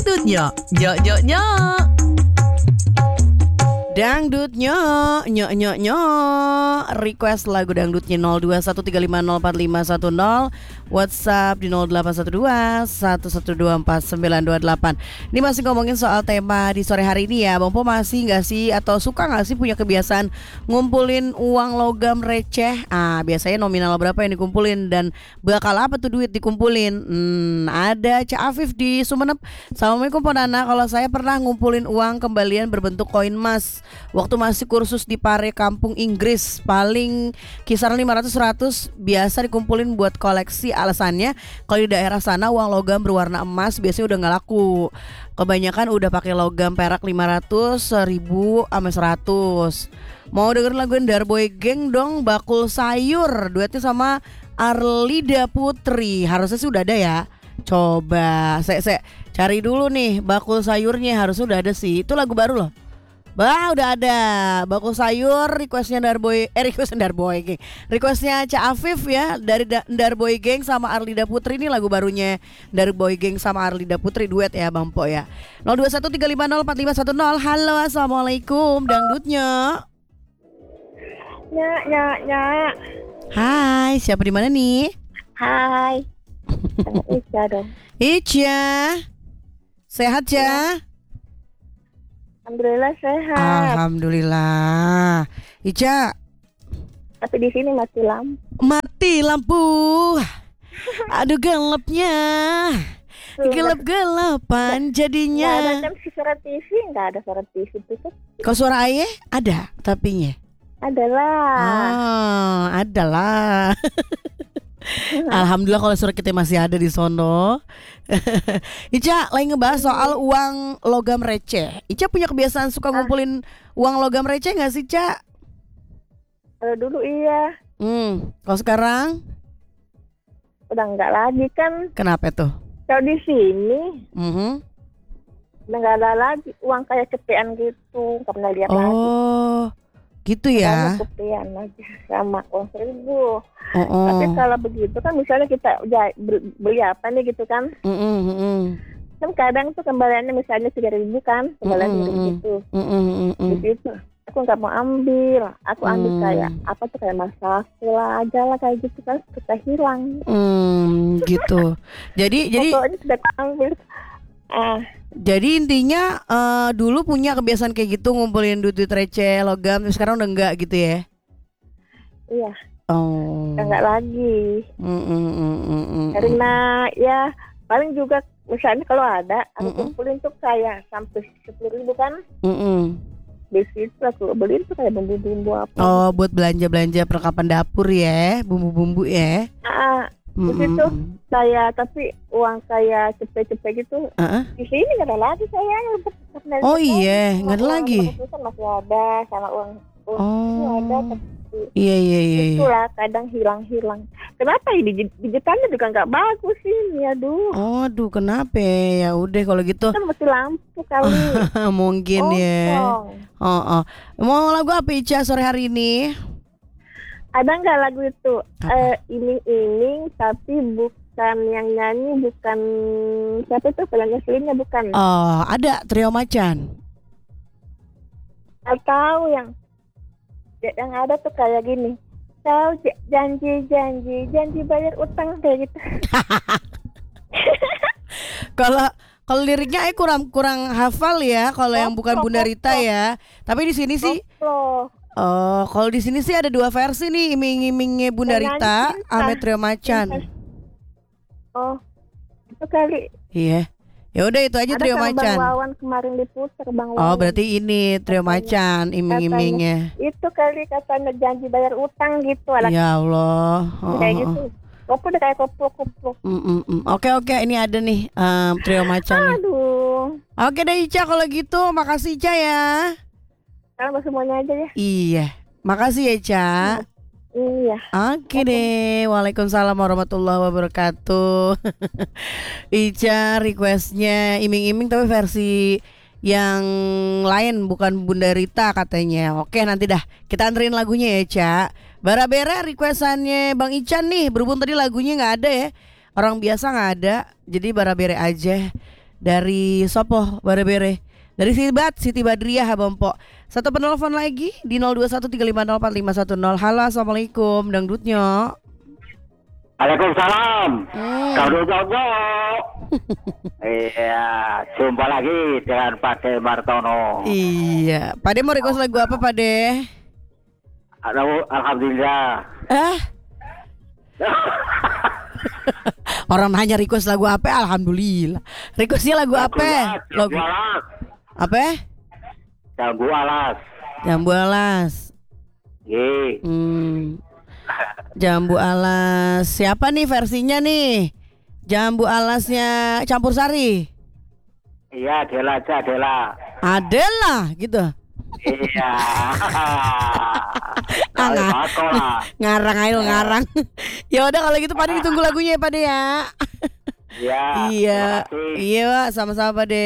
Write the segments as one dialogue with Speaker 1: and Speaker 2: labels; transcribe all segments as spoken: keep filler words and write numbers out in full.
Speaker 1: dangdutnya. Nyok nyok nyok.
Speaker 2: Dangdutnya, nyok nyok nyok. Request lagu dangdutnya nol dua satu tiga lima nol empat lima satu nol. WhatsApp di nol delapan satu dua satu satu dua empat sembilan dua delapan. Ini masih ngomongin soal tema di sore hari ini ya. Bang Po masih gak sih atau suka gak sih punya kebiasaan ngumpulin uang logam receh? Ah, biasanya nominal berapa yang dikumpulin dan bakal apa tuh duit dikumpulin? Hmm, ada Cak Afif di Sumenep. Assalamualaikum Ponana. Kalau saya pernah ngumpulin uang kembalian berbentuk koin emas waktu masih kursus di Pare Kampung Inggris, paling kisaran lima ratus seratus biasa dikumpulin buat koleksi. Alasannya kalau di daerah sana uang logam berwarna emas biasanya udah gak laku. Kebanyakan udah pakai logam perak lima ratus, seribu, sama seratus. Mau dengerin lagu Darboy Geng dong, Bakul Sayur, duetnya sama Arlida Putri. Harusnya sih udah ada ya. Coba saya saya cari dulu nih Bakul Sayurnya, harusnya udah ada sih. Itu lagu baru loh. Bah, udah ada Bakul Sayur, requestnya Darboy, eh requestnya Darboy Geng, requestnya Cak Afif ya, dari da- Darboy Geng sama Arlida Putri. Ini lagu barunya Darboy Geng sama Arlida Putri, duet ya Bang Po ya. nol dua satu tiga lima nol empat lima satu nol. Halo, assalamualaikum dangdutnya.
Speaker 3: Ya, ya, ya.
Speaker 2: Hai, siapa di mana nih?
Speaker 3: Hai. Ica dong.
Speaker 2: Ica, sehat ya?
Speaker 3: Alhamdulillah sehat.
Speaker 2: Alhamdulillah. Ica,
Speaker 3: Tapi di sini mati lampu.
Speaker 2: mati lampu. Aduh gelapnya. Gelap-gelapan jadinya.
Speaker 3: Nggak ada kan si suara T V, nggak ada suara T V itu kan?
Speaker 2: Kalau suara ayah ada tapinya.
Speaker 3: Adalah.
Speaker 2: Oh, adalah. Alhamdulillah kalau suara kita masih ada di sono. Ica lagi ngebahas soal uang logam receh. Ica punya kebiasaan suka ngumpulin uang logam receh nggak sih, Ca?
Speaker 3: Kalau dulu iya,
Speaker 2: Hmm, kalau sekarang
Speaker 3: udah nggak lagi kan?
Speaker 2: kenapa tuh?
Speaker 3: Kalau di sini
Speaker 2: Mhm.
Speaker 3: udah nggak ada lagi uang kayak cepean gitu, nggak pernah lihat lagi.
Speaker 2: Oh, gitu ya.
Speaker 3: Kamu cepean aja sama uang seribu.
Speaker 2: Oh, oh.
Speaker 3: Tapi kalau begitu kan misalnya kita ja- beli beli apa nih gitu kan?
Speaker 2: Mm-mm, mm-mm.
Speaker 3: Kan kadang tuh kembaliannya misalnya tiga ribu kan, kembalian
Speaker 2: Mm-mm,
Speaker 3: tiga ribu gitu.
Speaker 2: Mm-mm, mm-mm.
Speaker 3: Di situ aku nggak mau ambil, aku ambil
Speaker 2: Hmm.
Speaker 3: kayak apa tuh kayak masak lah aja lah kayak gitu kan, kita hilang.
Speaker 2: Hmm, gitu. Jadi jadi
Speaker 3: Pokoknya sudah ambil. Ah,
Speaker 2: jadi intinya eh, dulu punya kebiasaan kayak gitu ngumpulin duit-duit receh logam, tapi sekarang udah enggak gitu ya.
Speaker 3: iya,
Speaker 2: Oh.
Speaker 3: udah nggak lagi.
Speaker 2: Mm, mm, mm, mm, mm.
Speaker 3: Karena ya paling juga misalnya kalau ada, aku
Speaker 2: Mm-mm.
Speaker 3: kumpulin tuh kayak sampai sepuluh ribu kan.
Speaker 2: Mm, mm.
Speaker 3: Di situ aku beliin tuh kayak bumbu-bumbu apa.
Speaker 2: Oh, buat belanja-belanja perlengkapan dapur ya, bumbu-bumbu ya.
Speaker 3: Ah,
Speaker 2: Mm,
Speaker 3: di situ
Speaker 2: mm, mm.
Speaker 3: kayak tapi uang kayak cepet-cepet gitu.
Speaker 2: Uh-uh.
Speaker 3: Di sini nggak ada lagi saya.
Speaker 2: Oh iya, nggak ada
Speaker 3: Uang
Speaker 2: lagi.
Speaker 3: keputusan masih ada sama uang uang itu
Speaker 2: Oh.
Speaker 3: ada tapi
Speaker 2: Iya iya iya. iya.
Speaker 3: itulah kadang hilang-hilang. Kenapa ini digi- digitalnya juga nggak bagus ini, aduh.
Speaker 2: Oh, aduh kenapa? Ya udah kalau gitu
Speaker 3: Kan mesti lampu kali.
Speaker 2: mungkin ya.
Speaker 3: Kosong.
Speaker 2: Oh, oh. Mau lagu apa Ica sore hari ini?
Speaker 3: Ada nggak lagu itu?
Speaker 2: Apa?
Speaker 3: Eh, iming-iming tapi bukan yang nyanyi, bukan siapa itu penyanyi aslinya bukan.
Speaker 2: Oh, ada Trio Macan.
Speaker 3: Atau yang yang ada tuh kayak gini. Kau j- janji janji janji bayar utang kayak gitu.
Speaker 2: Kalau kalau liriknya eh kurang kurang hafal ya kalau yang bukan Bunda Rita ya. Tapi di sini sih
Speaker 3: Loh,
Speaker 2: oh, kalau di sini sih ada dua versi nih, iming-imingnya Bunda
Speaker 3: Penyanyi
Speaker 2: Rita
Speaker 3: cinta.
Speaker 2: sama Trio Macan.
Speaker 3: oh itu kali.
Speaker 2: Iya. Ya udah itu aja
Speaker 3: Ada
Speaker 2: Trio
Speaker 3: sama
Speaker 2: Macan.
Speaker 3: Bang Wawan kemarin diputar Bang Wawan.
Speaker 2: Oh, berarti ini Trio
Speaker 3: Katanya-
Speaker 2: Macan iming-imingnya.
Speaker 3: Itu kali katanya janji bayar utang gitu, alat
Speaker 2: Ya Allah. Oh,
Speaker 3: kayak
Speaker 2: oh,
Speaker 3: gitu. Koplo udah kayak koplo-koplo.
Speaker 2: oh. Mm, mm, mm. Oke oke ini ada nih em, Trio Macan nih.
Speaker 3: Aduh.
Speaker 2: Oke deh Ica kalau gitu, makasih Ica ya.
Speaker 3: Kalau semuanya aja ya.
Speaker 2: Iya, makasih ya Ica.
Speaker 3: Iya.
Speaker 2: Oke deh, waalaikumsalam warahmatullahi wabarakatuh. Ica requestnya iming-iming tapi versi yang lain bukan Bunda Rita katanya. Oke nanti dah kita anterin lagunya ya Ica. Bara-bera requestannya Bang Ican nih, berhubung tadi lagunya nggak ada ya, orang biasa nggak ada, jadi bara-bere aja. dari Sopo Bare-bere. Dari Sibat, Siti Badriah Abang Po. Satu penelpon lagi di nol dua satu tiga lima nol empat lima satu nol. Halo, Assalamualaikum Dangdutnya.
Speaker 4: Waalaikumsalam.
Speaker 2: Hmm.
Speaker 4: Dangdut Jogo. Iya, jumpa lagi dengan Pade Martono.
Speaker 2: Iya, Pade mau request lagu apa Pade?
Speaker 4: Aduh, alhamdulillah.
Speaker 2: Ah, orang nanya request lagu apa? Alhamdulillah. Requestnya lagu apa? Lagu
Speaker 4: Jambu alas.
Speaker 2: apa?
Speaker 4: Jambu alas.
Speaker 2: Jambu alas.
Speaker 4: Iya.
Speaker 2: Hmm. Jambu alas. Siapa nih versinya nih? Jambu alasnya Campur Sari.
Speaker 4: Iya, Dela aja, Dela.
Speaker 2: Adela gitu.
Speaker 4: Iya.
Speaker 2: Ah,
Speaker 4: Ayo,
Speaker 2: nggak.
Speaker 4: Marto lah.
Speaker 2: Ngarang ayo ngarang. Ya udah kalau gitu Pade ditunggu lagunya ya Pade ya.
Speaker 4: Iya.
Speaker 2: Iya.
Speaker 4: terima kasih.
Speaker 2: Iya Pak, sama-sama Pade.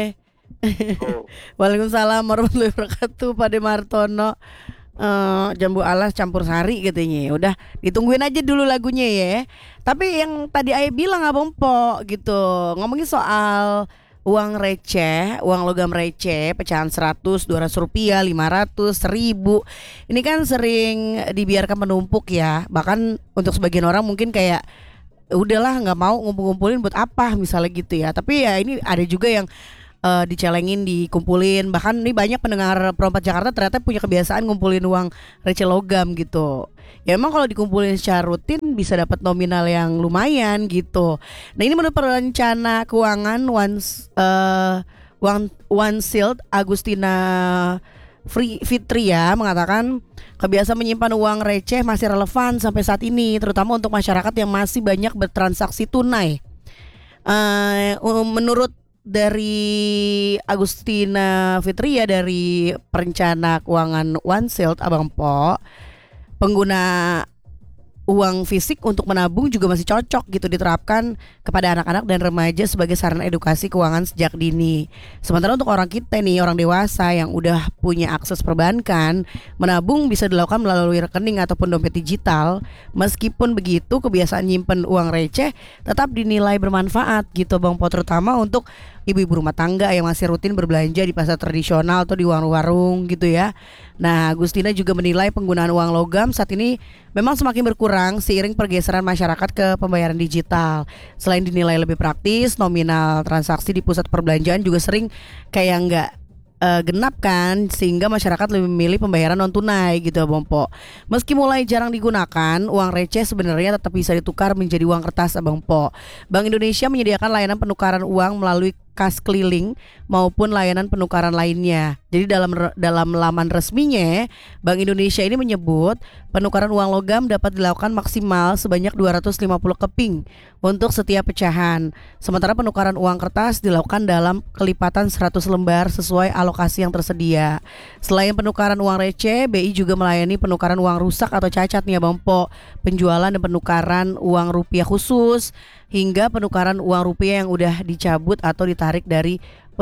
Speaker 4: Oh.
Speaker 2: Waalaikumsalam warahmatullahi wabarakatuh Pade Martono. Eh, Jambu alas Campur Sari katanya. Udah ditungguin aja dulu lagunya ya. Tapi yang tadi Ayah bilang Abang Po gitu, ngomongin soal uang receh, uang logam receh, pecahan seratus, dua ratus rupiah, lima ratus, seribu. Ini kan sering dibiarkan menumpuk ya. Bahkan untuk sebagian orang mungkin kayak udahlah nggak mau ngumpul-ngumpulin buat apa misalnya gitu ya. Tapi ya ini ada juga yang uh, dicelengin, dikumpulin. Bahkan ini banyak pendengar Perompak Jakarta ternyata punya kebiasaan ngumpulin uang receh logam gitu. Ya emang kalau dikumpulin secara rutin bisa dapat nominal yang lumayan gitu. Nah ini menurut perencana keuangan One uh, One One Shield Agustina Free Fitria mengatakan kebiasaan menyimpan uang receh masih relevan sampai saat ini, terutama untuk masyarakat yang masih banyak bertransaksi tunai. Uh, menurut dari Agustina Fitria dari perencana keuangan One Shield Abang Po, pengguna uang fisik untuk menabung juga masih cocok gitu diterapkan kepada anak-anak dan remaja sebagai sarana edukasi keuangan sejak dini. Sementara untuk orang kita nih, orang dewasa yang udah punya akses perbankan, menabung bisa dilakukan melalui rekening ataupun dompet digital. Meskipun begitu, kebiasaan nyimpen uang receh tetap dinilai bermanfaat gitu Bang Po, terutama untuk ibu-ibu rumah tangga yang masih rutin berbelanja di pasar tradisional atau di warung-warung gitu ya. Nah, Agustina juga menilai penggunaan uang logam saat ini memang semakin berkurang seiring pergeseran masyarakat ke pembayaran digital. Selain dinilai lebih praktis, nominal transaksi di pusat perbelanjaan juga sering kayak nggak uh, genap kan, sehingga masyarakat lebih memilih pembayaran non tunai gitu Bang Po. Meski mulai jarang digunakan, uang receh sebenarnya tetap bisa ditukar menjadi uang kertas Bang Po. Bank Indonesia menyediakan layanan penukaran uang melalui kas keliling maupun layanan penukaran lainnya. Jadi dalam dalam laman resminya Bank Indonesia ini menyebut penukaran uang logam dapat dilakukan maksimal sebanyak dua ratus lima puluh keping untuk setiap pecahan. Sementara penukaran uang kertas dilakukan dalam kelipatan seratus lembar sesuai alokasi yang tersedia. Selain penukaran uang receh, B I juga melayani penukaran uang rusak atau cacat nih Bang Po, penjualan dan penukaran uang rupiah khusus, hingga penukaran uang rupiah yang udah dicabut atau ditarik dari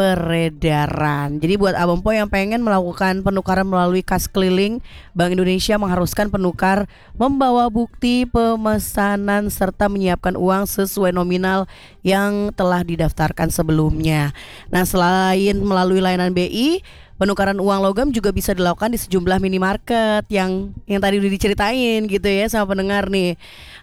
Speaker 2: peredaran. Jadi buat Abang Po yang pengen melakukan penukaran melalui kas keliling, Bank Indonesia mengharuskan penukar membawa bukti pemesanan serta menyiapkan uang sesuai nominal yang telah didaftarkan sebelumnya. Nah, selain melalui layanan B I, penukaran uang logam juga bisa dilakukan di sejumlah minimarket yang yang tadi udah diceritain gitu ya sama pendengar nih.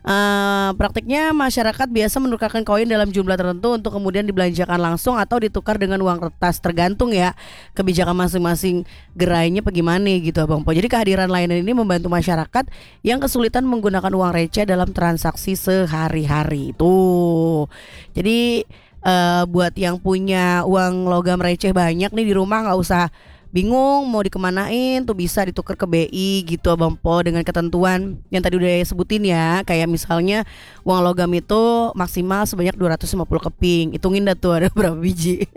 Speaker 2: Uh, praktiknya masyarakat biasa menukarkan koin dalam jumlah tertentu untuk kemudian dibelanjakan langsung atau ditukar dengan uang kertas, tergantung ya kebijakan masing-masing gerainya bagaimana gitu Bang Po. Jadi kehadiran layanan ini membantu masyarakat yang kesulitan menggunakan uang receh dalam transaksi sehari-hari. Tuh. Jadi uh, buat yang punya uang logam receh banyak nih di rumah, nggak usah bingung mau dikemanain, tuh bisa ditukar ke B I gitu Bang Po dengan ketentuan yang tadi udah sebutin ya. Kayak misalnya uang logam itu maksimal sebanyak dua ratus lima puluh keping. Hitungin dah tuh ada berapa biji.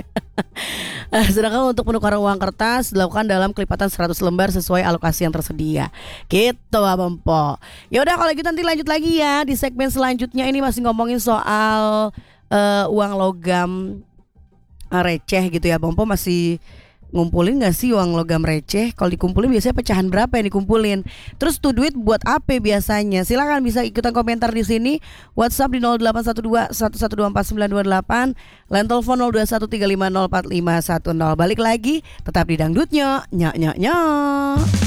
Speaker 2: Sedangkan untuk penukaran uang kertas dilakukan dalam kelipatan seratus lembar sesuai alokasi yang tersedia. Gitu Bang Po. Ya udah kalau gitu nanti lanjut lagi ya di segmen selanjutnya. Ini masih ngomongin soal uh, uang logam uh, receh gitu ya Bang Po, masih ngumpulin gak sih uang logam receh? Kalau dikumpulin biasanya pecahan berapa yang dikumpulin? Terus tuh duit buat apa biasanya? Silakan bisa ikutan komentar di sini. WhatsApp di nol delapan satu dua satu satu dua empat sembilan dua delapan, line telepon nol dua satu tiga lima nol empat lima satu nol. Balik lagi tetap di dangdutnya. Nyak nyak nyak.